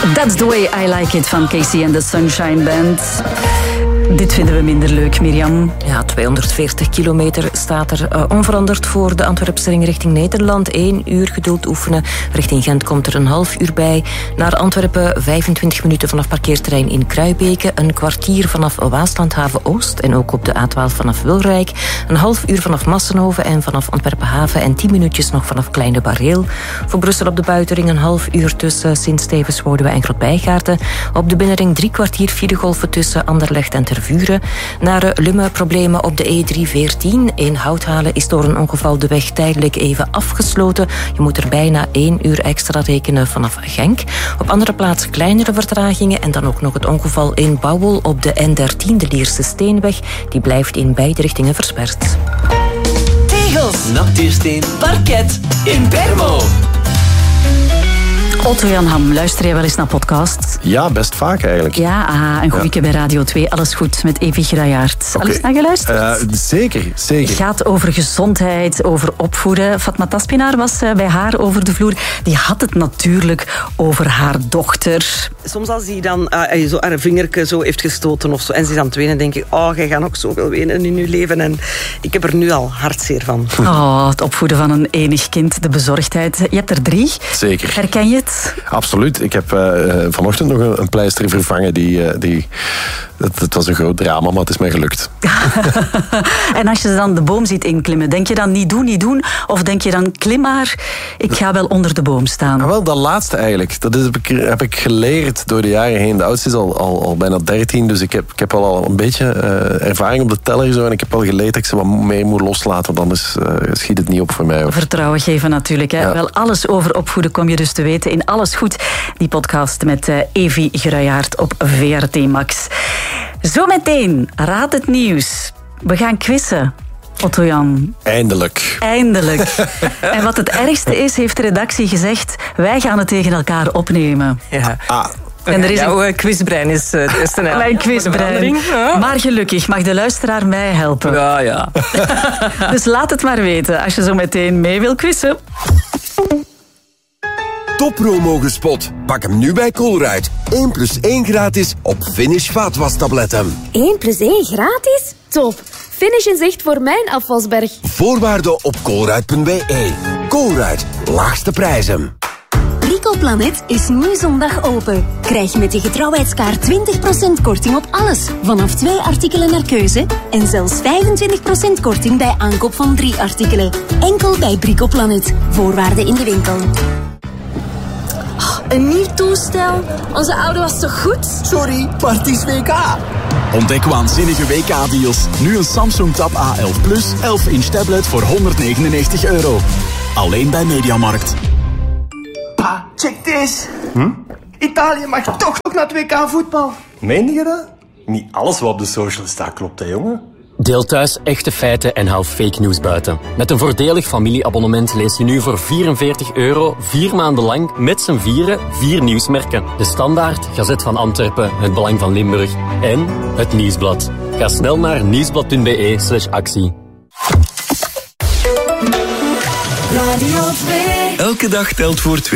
That's the way I like it van Casey and the Sunshine Band. Dit vinden we minder leuk, Mirjam. Ja, 240 kilometer staat er onveranderd voor de Antwerpse ring richting Nederland. 1 uur geduld oefenen. Richting Gent komt er een half uur bij. Naar Antwerpen 25 minuten vanaf parkeerterrein in Kruibeke. Een kwartier vanaf Waaslandhaven Oost. En ook op de A12 vanaf Wilrijk. Een half uur vanaf Massenhoven en vanaf Antwerpen Haven. En 10 minuutjes nog vanaf Kleine Bareel. Voor Brussel op de buitenring een half uur tussen Sint-Stevens, Woluwe en Grootbijgaarden. Op de binnenring 3 kwartier filegolven tussen Anderlecht en Tervuren. Naar Lummen problemen op de E314. In Houthalen is door een ongeval de weg tijdelijk even afgesloten. Je moet er bijna 1 uur extra rekenen vanaf Genk. Op andere plaatsen kleinere vertragingen. En dan ook nog het ongeval in Bouwel op de N13, de Lierse Steenweg. Die blijft in beide richtingen versperd. Tegels, natuursteen, parket in Bermo. Otto-Jan Ham, luister je wel eens naar podcasts? Ja, best vaak eigenlijk. Ja, een goeie keer bij Radio 2. Alles goed met Evi Grayaert. Al eens naar geluisterd? Zeker. Het gaat over gezondheid, over opvoeden. Fatma Taspinaar was bij haar over de vloer. Die had het natuurlijk over haar dochter. Soms als hij dan zo haar vingertje zo heeft gestoten of zo, en ze is aan het wenen, denk ik, jij gaat nog zoveel wenen in je leven. En ik heb er nu al hartzeer van. Het opvoeden van een enig kind, de bezorgdheid. Je hebt er 3. Zeker. Herken je het? Absoluut. Ik heb vanochtend nog een pleister vervangen. Het was een groot drama, maar het is mij gelukt. En als je dan de boom ziet inklimmen, denk je dan niet doen? Of denk je dan, klim maar, ik ga wel onder de boom staan? Nou, wel, dat laatste eigenlijk. Dat heb ik geleerd door de jaren heen. De oudste is al bijna 13, dus ik heb al een beetje ervaring op de teller. Zo, en ik heb al geleerd dat ik ze wat meer moet loslaten. Dan schiet het niet op voor mij. Hoor. Vertrouwen geven natuurlijk. Hè? Ja. Wel, alles over opvoeden kom je dus te weten in Alles Goed. Die podcast met Evi Grayaert op VRT Max. Zometeen, Raad het Nieuws. We gaan quizzen. Otto-Jan. Eindelijk. En wat het ergste is, heeft de redactie gezegd, wij gaan het tegen elkaar opnemen. Ja. En er is jouw quizbrein is het eerste. Mijn quizbrein. Ja. Maar gelukkig mag de luisteraar mij helpen. Ja. Dus laat het maar weten als je zo meteen mee wil quizzen. Toppromo gespot. Pak hem nu bij Colruyt. 1+1 gratis op Finish vaatwastabletten. 1+1 gratis? Top. Finish in zicht voor mijn afwasberg. Voorwaarden op colruyt.be. Colruyt. Laagste prijzen. Bricoplanet is nu zondag open. Krijg met de getrouwheidskaart 20% korting op alles. Vanaf 2 artikelen naar keuze. En zelfs 25% korting bij aankoop van 3 artikelen. Enkel bij Bricoplanet. Voorwaarden in de winkel. Een nieuw toestel? Onze oude was toch goed? Sorry, maar het is WK. Ontdek waanzinnige WK-deals. Nu een Samsung Tab A11 Plus 11-inch tablet voor €199. Alleen bij Mediamarkt. Pa, check this. Italië mag toch nog naar het WK voetbal. Meen je dat? Niet alles wat op de social staat klopt, hè, jongen? Deel thuis echte feiten en hou fake news buiten. Met een voordelig familieabonnement lees je nu voor €44 4 maanden lang met z'n vieren 4 nieuwsmerken. De Standaard, Gazet van Antwerpen, Het Belang van Limburg en Het Nieuwsblad. Ga snel naar nieuwsblad.be/actie. Radio 2. Elke dag telt voor 2.